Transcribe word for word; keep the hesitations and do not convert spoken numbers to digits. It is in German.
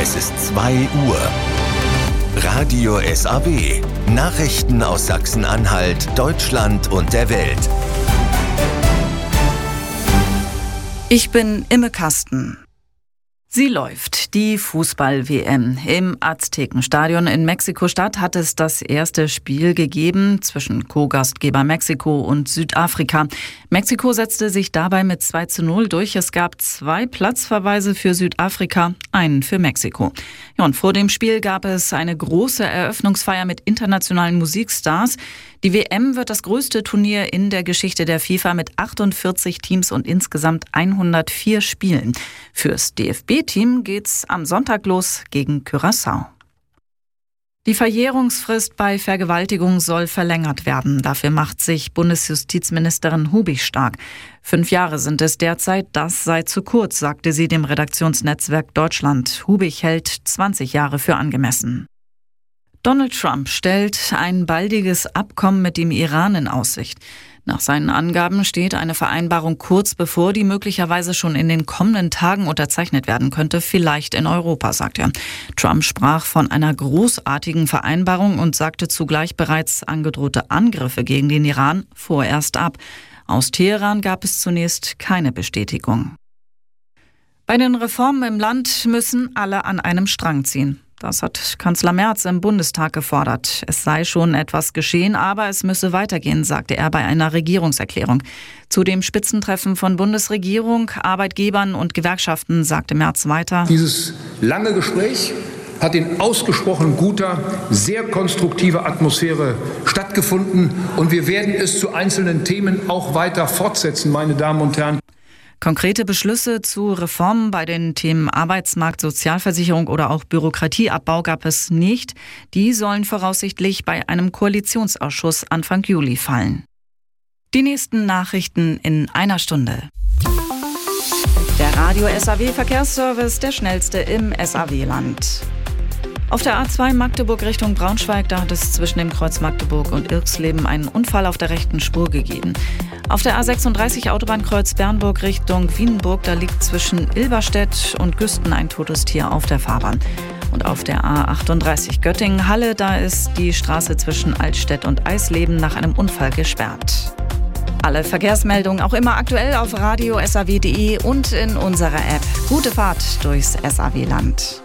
Es ist zwei Uhr. Radio S A W. Nachrichten aus Sachsen-Anhalt, Deutschland und der Welt. Ich bin Imme Kasten. Sie läuft, die Fußball-W M. Im Aztekenstadion in Mexiko-Stadt hat es das erste Spiel gegeben zwischen Co-Gastgeber Mexiko und Südafrika. Mexiko setzte sich dabei mit zwei zu null durch. Es gab zwei Platzverweise für Südafrika, einen für Mexiko. Ja, und vor dem Spiel gab es eine große Eröffnungsfeier mit internationalen Musikstars. Die W M wird das größte Turnier in der Geschichte der FIFA mit achtundvierzig Teams und insgesamt hundertvier Spielen. Fürs D F B-Team geht's am Sonntag los gegen Curaçao. Die Verjährungsfrist bei Vergewaltigung soll verlängert werden. Dafür macht sich Bundesjustizministerin Hubig stark. Fünf Jahre sind es derzeit, das sei zu kurz, sagte sie dem Redaktionsnetzwerk Deutschland. Hubig hält zwanzig Jahre für angemessen. Donald Trump stellt ein baldiges Abkommen mit dem Iran in Aussicht. Nach seinen Angaben steht eine Vereinbarung kurz bevor, die möglicherweise schon in den kommenden Tagen unterzeichnet werden könnte, vielleicht in Europa, sagt er. Trump sprach von einer großartigen Vereinbarung und sagte zugleich bereits angedrohte Angriffe gegen den Iran vorerst ab. Aus Teheran gab es zunächst keine Bestätigung. Bei den Reformen im Land müssen alle an einem Strang ziehen. Das hat Kanzler Merz im Bundestag gefordert. Es sei schon etwas geschehen, aber es müsse weitergehen, sagte er bei einer Regierungserklärung. Zu dem Spitzentreffen von Bundesregierung, Arbeitgebern und Gewerkschaften sagte Merz weiter: Dieses lange Gespräch hat in ausgesprochen guter, sehr konstruktiver Atmosphäre stattgefunden und wir werden es zu einzelnen Themen auch weiter fortsetzen, meine Damen und Herren. Konkrete Beschlüsse zu Reformen bei den Themen Arbeitsmarkt, Sozialversicherung oder auch Bürokratieabbau gab es nicht. Die sollen voraussichtlich bei einem Koalitionsausschuss Anfang Juli fallen. Die nächsten Nachrichten in einer Stunde. Der Radio S A W Verkehrsservice, der schnellste im S A W-Land. Auf der A zwei Magdeburg Richtung Braunschweig, da hat es zwischen dem Kreuz Magdeburg und Irxleben einen Unfall auf der rechten Spur gegeben. Auf der A sechsunddreißig Autobahnkreuz Bernburg Richtung Wienenburg, da liegt zwischen Ilberstedt und Güsten ein totes Tier auf der Fahrbahn. Und auf der A achtunddreißig Göttingen-Halle, da ist die Straße zwischen Altstedt und Eisleben nach einem Unfall gesperrt. Alle Verkehrsmeldungen auch immer aktuell auf radio punkt s a w punkt d e und in unserer App. Gute Fahrt durchs S A W-Land.